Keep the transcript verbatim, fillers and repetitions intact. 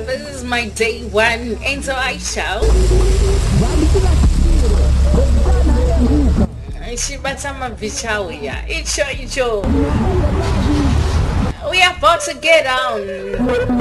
This is my day one, and so I shall. Shibatama Vichawia. Icho, Icho. We are about to get down.